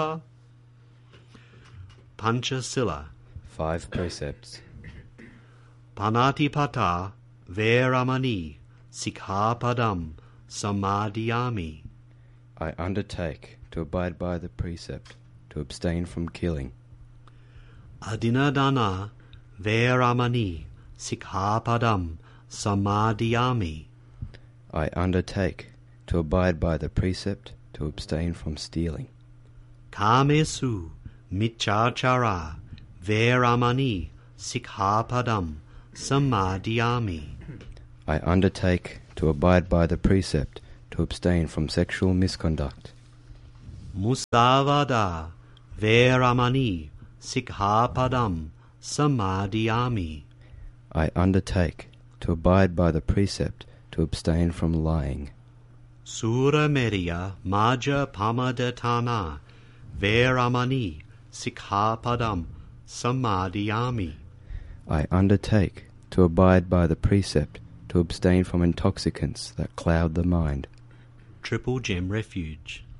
Panchasila. 5 precepts. Panatipata Veramani Sikkhapadam Samadhiyami. I undertake to abide by the precept to abstain from killing. Adinadana Veramani Sikkhapadam Samadhiyami. I undertake to abide by the precept to abstain from stealing. Kamesu Michachara Veramani Sikkhapadam Samadhiyami. I undertake to abide by the precept to abstain from sexual misconduct. Musavada Veramani Sikkhapadam Samadhiyami. I undertake to abide by the precept to abstain from lying. Surameriya Maja Pamadatana Veramani Sikkhapadam Samadhiyami. I undertake to abide by the precept to abstain from intoxicants that cloud the mind. Triple Gem Refuge.